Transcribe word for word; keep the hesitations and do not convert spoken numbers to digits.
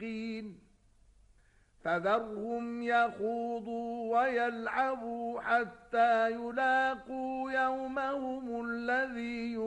المشقين فذرهم يخوضوا ويلعبوا حتى يلاقوا يومهم الذي